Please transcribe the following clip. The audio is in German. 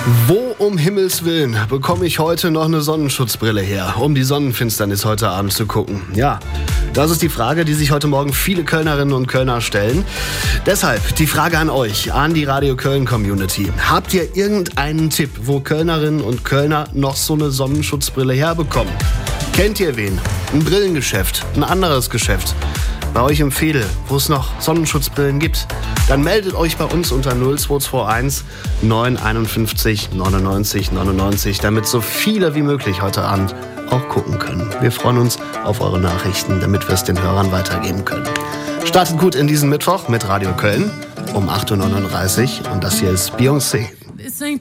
Wo um Himmels Willen bekomme ich heute noch eine Sonnenschutzbrille her, um die Sonnenfinsternis heute Abend zu gucken? Ja, das ist die Frage, die sich heute Morgen viele Kölnerinnen und Kölner stellen. Deshalb die Frage an euch, an die Radio Köln Community. Habt ihr irgendeinen Tipp, wo Kölnerinnen und Kölner noch so eine Sonnenschutzbrille herbekommen? Kennt ihr wen? Ein Brillengeschäft, ein anderes Geschäft? Bei euch im Veedel, wo es noch Sonnenschutzbrillen gibt, dann meldet euch bei uns unter 0221 951 99 99, damit so viele wie möglich heute Abend auch gucken können. Wir freuen uns auf eure Nachrichten, damit wir es den Hörern weitergeben können. Startet gut in diesen Mittwoch mit Radio Köln um 8.39 Uhr und das hier ist Beyoncé.